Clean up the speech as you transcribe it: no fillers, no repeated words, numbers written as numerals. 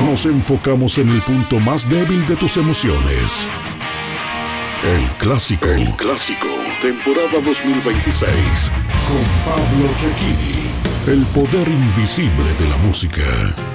Nos enfocamos en el punto más débil de tus emociones. El clásico, temporada 2026, con Pablo Cecchini, el poder invisible de la música.